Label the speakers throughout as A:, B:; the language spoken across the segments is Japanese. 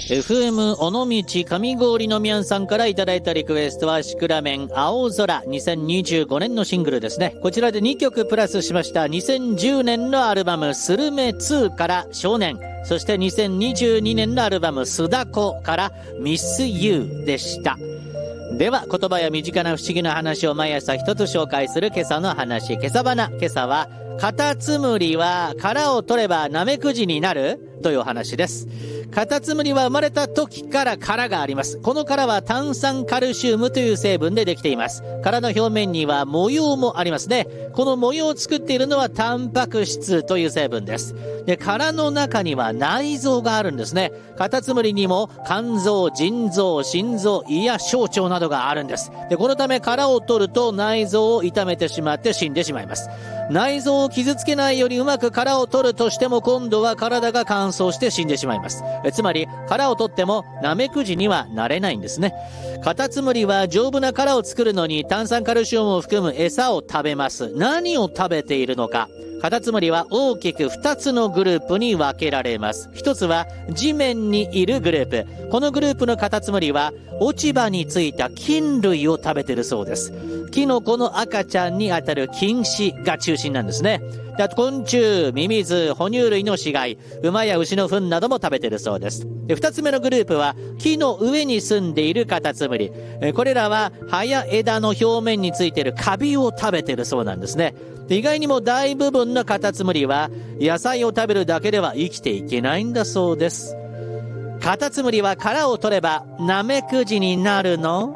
A: FM 尾道上郡のみやんさんからいただいたリクエストはシクラメン青空、2025年のシングルですね。こちらで2曲プラスしました。2010年のアルバムスルメ2から少年、そして2022年のアルバムスダコからミスユーでした。では言葉や身近な不思議な話を毎朝一つ紹介する今朝の話、今朝花。今朝はカタツムリは殻を取ればナメクジになるという話です。カタツムリは生まれた時から殻があります。この殻は炭酸カルシウムという成分でできています。殻の表面には模様もありますね。この模様を作っているのはタンパク質という成分です。で、殻の中には内臓があるんですね。カタツムリにも肝臓、腎臓、心臓、胃や小腸などがあるんです。で、このため殻を取ると内臓を傷めてしまって死んでしまいます。内臓を傷つけないよりうまく殻を取るとしても今度は体が乾燥して死んでしまいます。つまり殻を取ってもナメクジにはなれないんですね。カタツムリは丈夫な殻を作るのに炭酸カルシウムを含む餌を食べます。何を食べているのか。カタツムリは大きく2つのグループに分けられます。一つは地面にいるグループ。このグループのカタツムリは落ち葉についた菌類を食べているそうです。キノコの赤ちゃんにあたる菌糸が中心なんですね。で、あと昆虫、ミミズ、哺乳類の死骸、馬や牛の糞なども食べているそうです。で、2つ目のグループは木の上に住んでいるカタツムリ。これらは葉や枝の表面についているカビを食べているそうなんですね。で、意外にも大部分のカタツムリは野菜を食べるだけでは生きていけないんだそうです。カタツムリは殻を取ればナメクジになるの？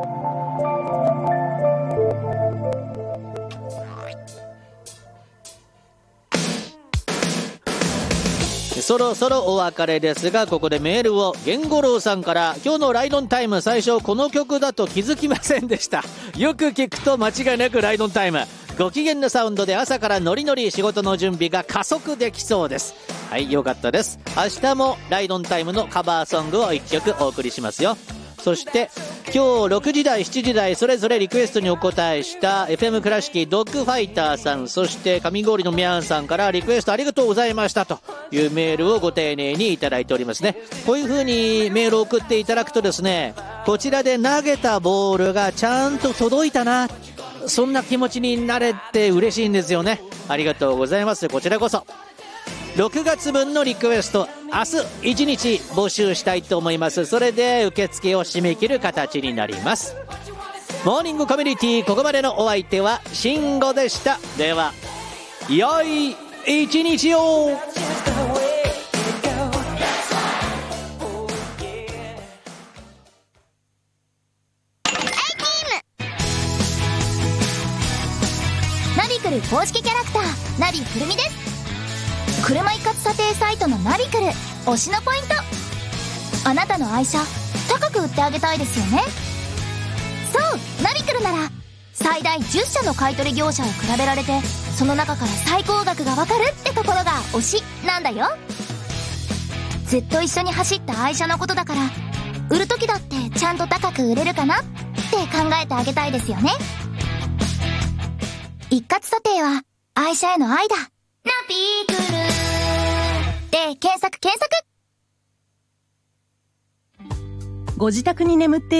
A: そろそろお別れですが、ここでメールを。源五郎さんから、今日のライドンタイム、最初この曲だと気づきませんでした。よく聞くと間違いなくライドンタイム。ご機嫌なサウンドで朝からノリノリ仕事の準備が加速できそうです。はい、よかったです。明日もライドンタイムのカバーソングを1曲お送りしますよ。そして今日6時台7時台それぞれリクエストにお答えした FM 倉敷ドッグファイターさん、そして上郡のみやんさんからリクエストありがとうございましたというメールをご丁寧にいただいておりますね。こういう風にメールを送っていただくとですね、こちらで投げたボールがちゃんと届いたな、そんな気持ちになれて嬉しいんですよね。ありがとうございます。こちらこそ6月分のリクエスト明日1日募集したいと思います。それで受付を締め切る形になります。モーニングコミュニティ、ここまでのお相手は慎吾でした。では良い一日を。
B: ナビクル公式キャラクターナビくるみです。車一括査定サイトのナビクル推しのポイント、あなたの愛車高く売ってあげたいですよね。そうナビクルなら最大10社の買取業者を比べられて、その中から最高額がわかるってところが推しなんだよ。ずっと一緒に走った愛車のことだから、売る時だってちゃんと高く売れるかなって考えてあげたいですよね。一括査定は愛車への愛だ。ナビクルで検索。
C: ご自宅に眠って